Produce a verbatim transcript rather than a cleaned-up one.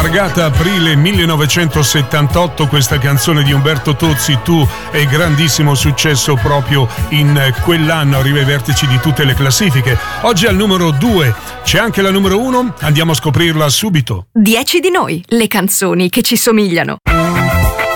targata aprile millenovecentosettantotto, questa canzone di Umberto Tozzi, Tu, è grandissimo successo proprio in quell'anno, arriva ai vertici di tutte le classifiche. Oggi al numero due c'è anche la numero uno, andiamo a scoprirla subito. dieci di noi, le canzoni che ci somigliano.